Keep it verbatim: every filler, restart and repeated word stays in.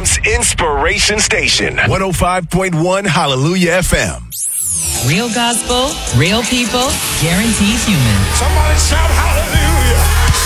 Cam's Inspiration Station. one oh five point one Hallelujah F M. Real gospel, real people, guaranteed human. Somebody shout hallelujah.